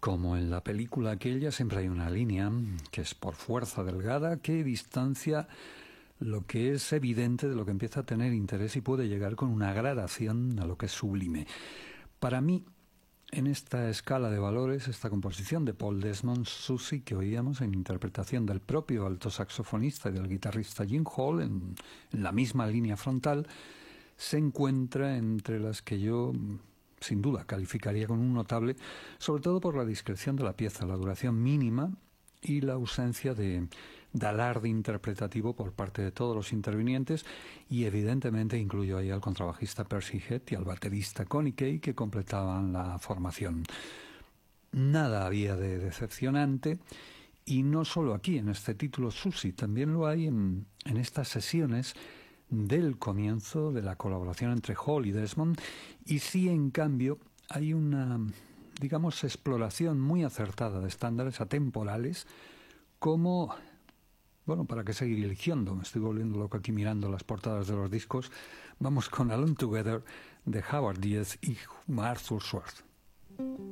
Como en la película aquella, siempre hay una línea que es por fuerza delgada que distancia lo que es evidente de lo que empieza a tener interés y puede llegar con una gradación a lo que es sublime. Para mí, en esta escala de valores, esta composición de Paul Desmond Suzy que oíamos en interpretación del propio alto saxofonista y del guitarrista Jim Hall en la misma línea frontal, se encuentra entre las que yo sin duda calificaría con un notable, sobre todo por la discreción de la pieza, la duración mínima y la ausencia de alarde interpretativo por parte de todos los intervinientes, y evidentemente incluyo ahí al contrabajista Percy Head y al baterista Connie Kay, que completaban la formación. Nada había de decepcionante, y no solo aquí en este título Suzy, también lo hay en estas sesiones del comienzo de la colaboración entre Hall y Desmond, y sí, en cambio, hay una, digamos, exploración muy acertada de estándares atemporales, como, bueno, ¿para qué seguir eligiendo? Me estoy volviendo loco aquí mirando las portadas de los discos. Vamos con Alone Together de Howard Diaz y Arthur Schwartz.